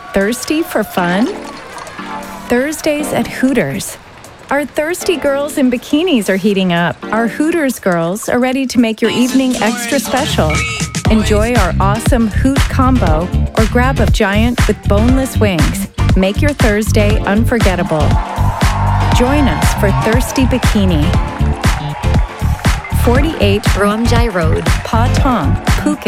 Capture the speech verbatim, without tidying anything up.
Thirsty for fun? Thursdays at Hooters. Our thirsty girls in bikinis are heating up. Our Hooters girls are ready to make your evening extra special. Enjoy our awesome Hoot combo or grab a giant with boneless wings. Make your Thursday unforgettable. Join us for Thirsty Bikini. forty-eight Romjai Road, Patong, Phuket.